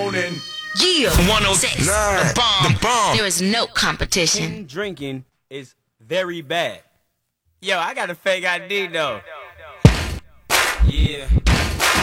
moaning. Yeah, 106. The bomb. There is no competition. Drinking is very bad. Yo, I got a fake ID though. Yeah.